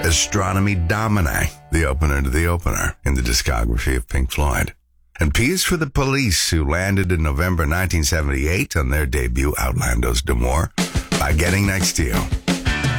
Astronomy Domine, the opener to the opener in the discography of Pink Floyd. And P is for the Police, who landed in November 1978 on their debut, Outlandos d'Amour, by Getting Next to You.